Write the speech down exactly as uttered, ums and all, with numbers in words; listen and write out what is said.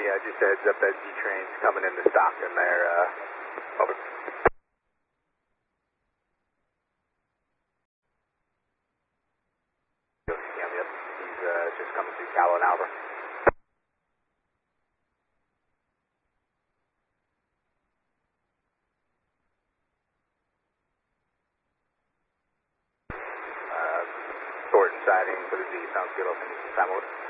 uh, just a heads up that Z-Train's coming into Stockton there. Uh, over. Yeah, yep. He's uh, just coming through Cal and Albert. Uh, Thornton siding for the Z. Sounds good. I'll send you some time order.